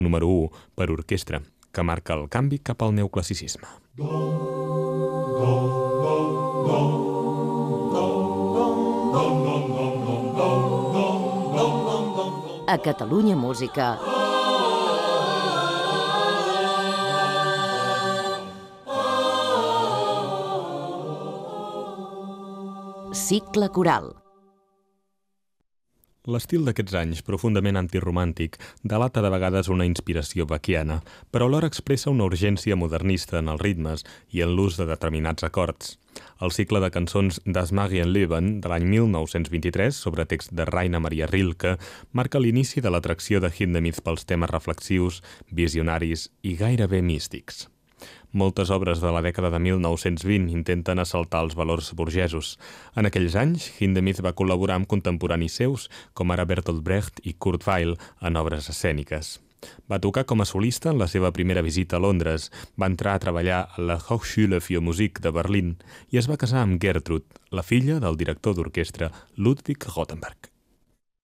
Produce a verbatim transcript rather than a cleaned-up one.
número u per orquestra, que marca el canvi cap al neoclassicisme. A Catalunya Música. Cicle coral. L'estil d'aquests anys, profundament antiromàntic, delata de vegades una inspiració bachiana, però alhora expressa una urgència modernista en els ritmes i en l'ús de determinats acords. El cicle de cançons Das Marienleben de l'any mil nou-cents vint-i-tres, sobre text de Rainer Maria Rilke, marca l'inici de l'atracció de Hindemith pels temes reflexius, visionaris i gairebé místics. Moltes obres de la dècada de mil nou-cents vint intenten assaltar els valors burgesos. En aquells anys, Hindemith va col·laborar amb contemporanis seus, com ara Bertolt Brecht i Kurt Weill, en obres escèniques. Va tocar com a solista en la seva primera visita a Londres, va entrar a treballar a la Hochschule für Musik de Berlín i es va casar amb Gertrud, la filla del director d'orquestra Ludwig Rothenberg.